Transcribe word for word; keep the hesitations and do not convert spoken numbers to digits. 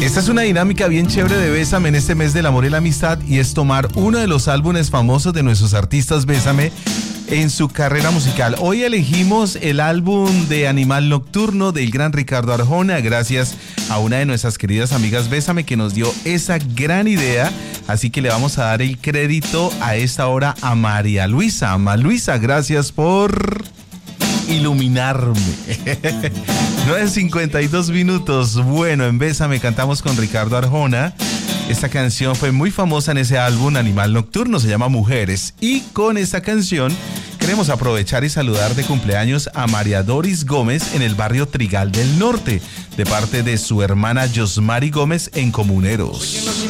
Esta es una dinámica bien chévere de Bésame en este mes del amor y la amistad, y es tomar uno de los álbumes famosos de nuestros artistas Bésame en su carrera musical. Hoy elegimos el álbum de Animal Nocturno del gran Ricardo Arjona, gracias a una de nuestras queridas amigas Bésame que nos dio esa gran idea. Así que le vamos a dar el crédito a esta hora a María Luisa. María Luisa, gracias por iluminarme. nueve cincuenta y dos minutos. Bueno, en Bésame cantamos con Ricardo Arjona. Esta canción fue muy famosa en ese álbum Animal Nocturno, se llama Mujeres. Y con esta canción queremos aprovechar y saludar de cumpleaños a María Doris Gómez en el barrio Trigal del Norte, de parte de su hermana Yosmari Gómez en Comuneros.